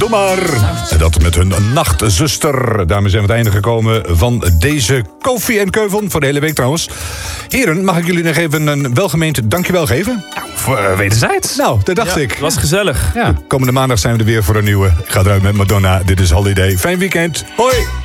Doe maar. En dat met hun nachtzuster. Daarmee zijn we het einde gekomen van deze Koffie en Keuvel. Voor de hele week trouwens. Heren, mag ik jullie nog even een welgemeend dankjewel geven? Wederzijds. Nou, dat dacht ik. Was gezellig. Ja. Komende maandag zijn we er weer voor een nieuwe. Ik ga eruit met Madonna. Dit is Holiday. Fijn weekend. Hoi.